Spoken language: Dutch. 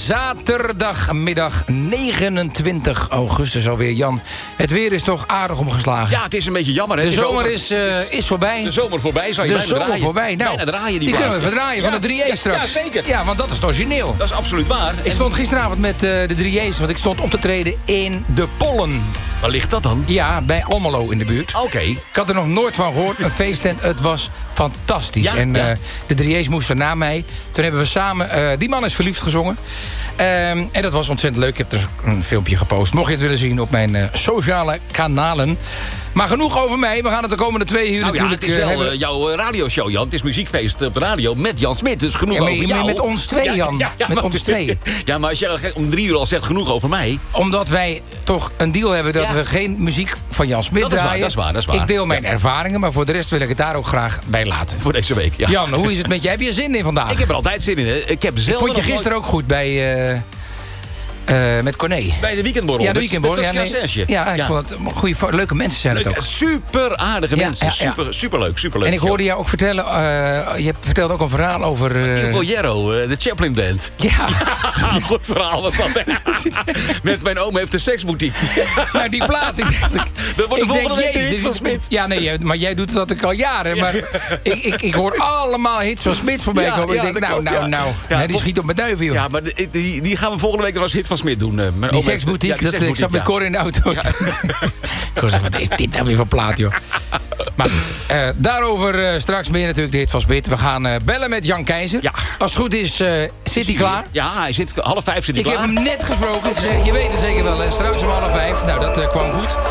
zaterdagmiddag 29 augustus alweer. Jan, het weer is toch aardig omgeslagen. Ja, het is een beetje jammer. Hè? De zomer is voorbij. De zomer voorbij, zou je de bijna zomer draaien. voorbij. Nou, bijna draaien die kunnen we verdraaien van de 3J's straks. Ja, zeker. Ja, want dat is het origineel. Dat is absoluut waar. Ik stond gisteravond met de 3J's, want ik stond op te treden in de Pollen. Waar ligt dat dan? Ja, bij Almelo in de buurt. Oké. Ik had er nog nooit van gehoord. Een feesttent, het was fantastisch. Ja, en ja. de 3J's moesten na mij. Toen hebben we samen Die Man is Verliefd gezongen. En dat was ontzettend leuk. Ik heb er een filmpje gepost. Mocht je het willen zien op mijn sociale kanalen. Maar genoeg over mij. We gaan het de komende 2 uur natuurlijk het is wel hebben. jouw radioshow, Jan. Het is muziekfeest op de radio met Jan Smit. Dus genoeg over jou. Met ons twee, Jan. Met ons twee. Ja, maar als je om 3 uur al zegt genoeg over mij. Omdat wij toch een deal hebben dat we geen muziek van Jan Smit draaien. Dat is waar. Ik deel mijn ervaringen, maar voor de rest wil ik het daar ook graag bij laten. Voor deze week, ja. Jan, hoe is het met je? Heb je er zin in vandaag? Ik heb er altijd zin in, hè. Ik heb zelf vond je gisteren ook goed bij... met Corné. Bij de weekendborrel. Ja, de weekendborrel. Ik vond het goede, leuke mensen zijn het ook. Super aardige mensen. Super leuk. En ik hoorde jou ook vertellen, je vertelde ook een verhaal over... Il Jero, de Chaplin Band. Ja. Een goed verhaal was dat. Met mijn oom heeft een seksboutique. Nou, die plaat. Dat wordt de volgende week de hit van Smit. Ja, nee, maar jij doet dat ook al jaren. Ja. Maar ik hoor allemaal hits van Smit voorbij komen. Ik denk, nou. Die schiet op mijn duiven, joh. Ja, maar die gaan we volgende week nog als hit van Smit doen. Die seksboutique, ik zat met Cor in de auto. Ja. Wat is dit nou weer voor plaat, joh? Maar goed, daarover straks meer natuurlijk de hit van Smit. We gaan bellen met Jan Keizer. Ja. Als het goed is, zit hij klaar? Ja, hij zit 4:30 zit hij klaar. Ik heb hem net gesproken. Je weet het zeker wel, hè? Straks om 4:30. Nou, dat kwam goed.